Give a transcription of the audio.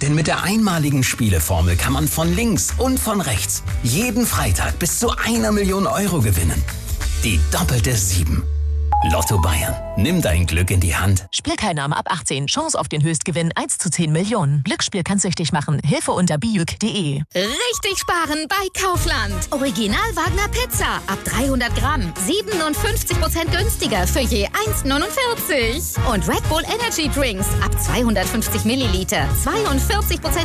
Denn mit der einmaligen Spieleformel kann man von links und von rechts jeden Freitag bis zu 1 Million Euro gewinnen. Die doppelte 7. Lotto Bayern. Nimm dein Glück in die Hand. Spielteilnahme ab 18. Chance auf den Höchstgewinn 1 zu 10 Millionen. Glücksspiel kann süchtig machen. Hilfe unter biuk.de. Richtig sparen bei Kaufland. Original Wagner Pizza ab 300 Gramm. 57% günstiger für je 1,49. Und Red Bull Energy Drinks ab 250 Milliliter. 42%